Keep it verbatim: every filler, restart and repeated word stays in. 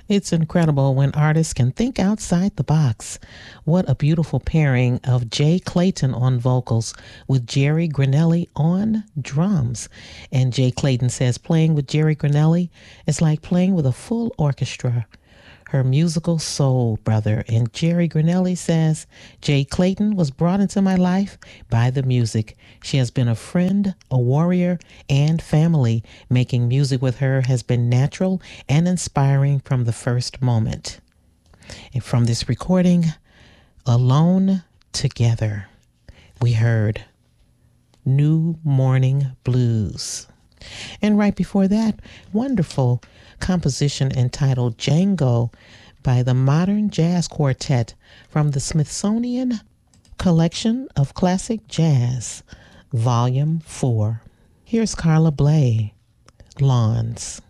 It's incredible when artists can think outside the box. What a beautiful pairing of Jay Clayton on vocals with Jerry Granelli on drums. And Jay Clayton says playing with Jerry Granelli is like playing with a full orchestra. Her musical soul brother. And Jerry Granelli says, Jay Clayton was brought into my life by the music. She has been a friend, a warrior, and family. Making music with her has been natural and inspiring from the first moment. And from this recording, Alone Together, we heard New Morning Blues. And right before that, wonderful composition entitled Django by the Modern Jazz Quartet from the Smithsonian Collection of Classic Jazz, Volume four. Here's Carla Bley, Lawns.